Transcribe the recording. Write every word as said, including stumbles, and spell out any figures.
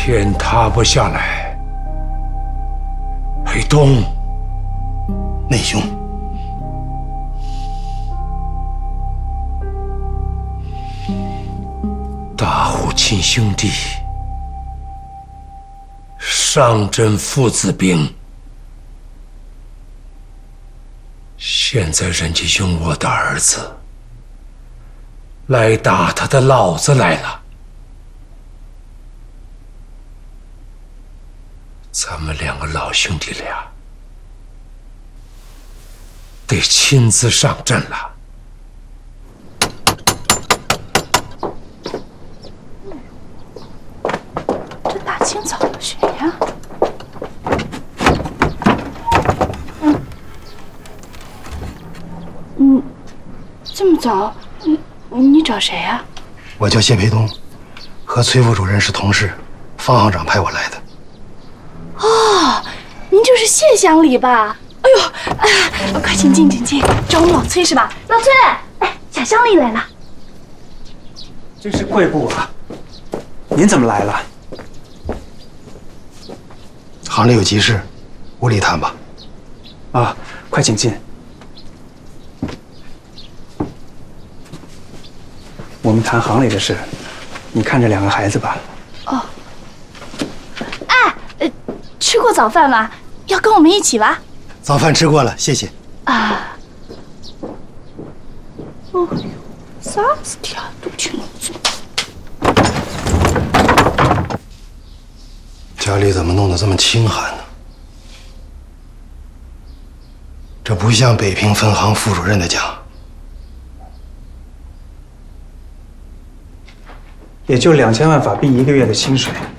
天塌不下来，裴东， 内兄， 大户亲兄弟，上阵父子兵，现在人家用我的儿子来打他的老子来了。咱们两个老兄弟俩得亲自上阵了。 这大清早的谁呀？嗯嗯，这么早，你你找谁呀？ 我叫谢培东，和崔副主任是同事，方行长派我来的。 哦，您就是谢乡里吧？哎呦，哎，快请进，请进，找我们老崔是吧？老崔，哎，小乡里来了。 真是贵部啊！您怎么来了？ 行里有急事，屋里谈吧。 啊，快请进。我们谈行里的事，你看着两个孩子吧。 哦。哎，呃，吃过早饭吗？要跟我们一起吧？ 早饭吃过了，谢谢。 啊。哦呦，啥事体啊？都听我做。 家里怎么弄得这么清寒呢？这不像北平分行副主任的家。 也就两千万法币一个月的薪水，